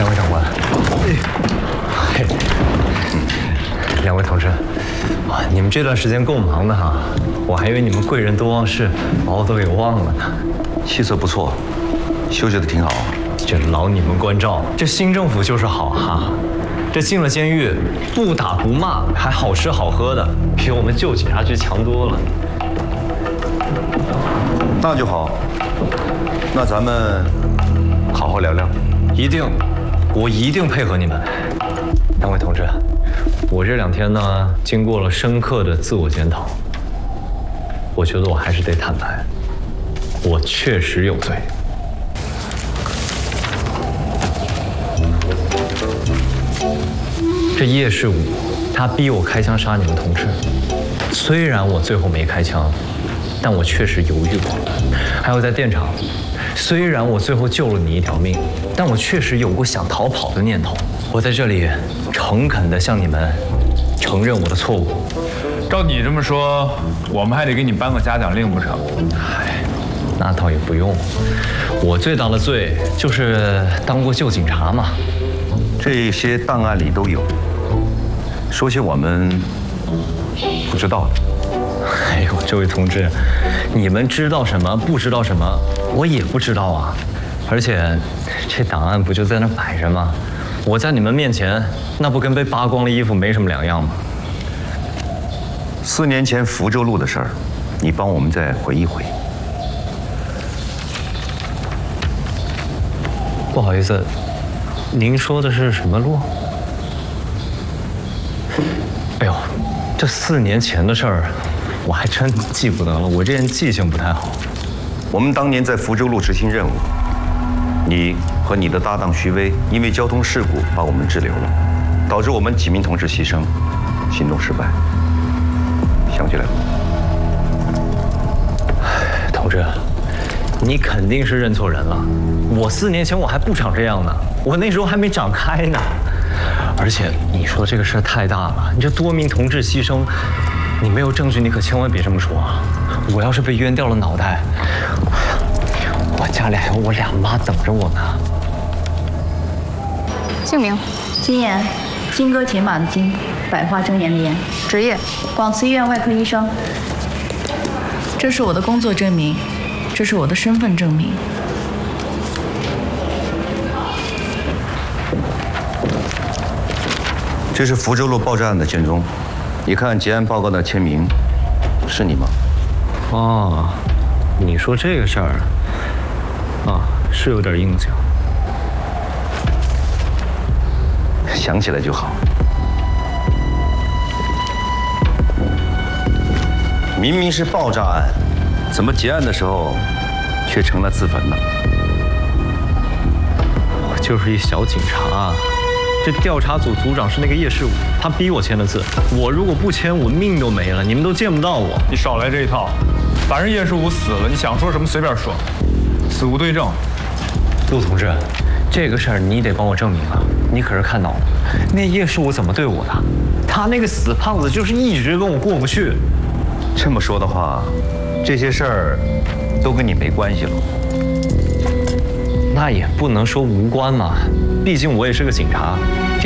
两位长官，嘿，两位同志，哇，你们这段时间够忙的哈，我还以为你们贵人多忘事，把我都给忘了呢。 气色不错，休息得挺好。 这劳你们关照，这新政府就是好哈。这进了监狱，不打不骂，还好吃好喝的，比我们旧警察局强多了。 那就好，那咱们好好聊聊。 一定，我一定配合你们。两位同志，我这2天呢，经过了深刻的自我检讨，我觉得我还是得坦白，我确实有罪。这叶世武，他逼我开枪杀你们同志，虽然我最后没开枪，但我确实犹豫过。还有在电厂，虽然我最后救了你一条命，但我确实有过想逃跑的念头。我在这里诚恳地向你们承认我的错误。 照你这么说，我们还得给你颁个嘉奖令不成？ 唉，那倒也不用。我最大的罪就是当过旧警察嘛。 这些档案里都有，说些我们不知道的。 哎呦，这位同志，你们知道什么，不知道什么，我也不知道啊。而且，这档案不就在那摆着吗？我在你们面前，那不跟被扒光了衣服没什么两样吗 ？4年前福州路的事儿，你帮我们再回忆回忆。 不好意思，您说的是什么路？哎呦，这4年前的事儿，我还真记不得了。我这人记性不太好。 我们当年在福州路执行任务，你和你的搭档徐威因为交通事故把我们滞留了，导致我们几名同志牺牲，行动失败。想起来了？ 同志，你肯定是认错人了。我4年前我还不长这样呢，我那时候还没长开呢。而且你说这个事儿太大了，你这多名同志牺牲，你没有证据，你可千万别这么说啊！我要是被冤掉了脑袋，我家里还有我2妈等着我呢。 姓名： 金岩，金戈铁马的金，百花争妍的妍。 职业： 广慈医院外科医生。这是我的工作证明，这是我的身份证明。 这是福州路爆炸案的卷宗，一看结案报告的签名，是你吗？ 哦，你说这个事儿啊，是有点印象。 想起来就好。明明是爆炸案，怎么结案的时候却成了自焚呢？ 我就是一小警察。这调查组组长是那个叶世武，他逼我签的字。我如果不签，我命都没了，你们都见不到我。 你少来这一套，反正叶世武死了，你想说什么随便说，死无对证。 陆同志，这个事儿你得帮我证明啊！你可是看到了，那叶世武怎么对我的？他那个死胖子就是一直跟我过不去。 这么说的话，这些事儿都跟你没关系了。 那也不能说无关嘛，毕竟我也是个警察。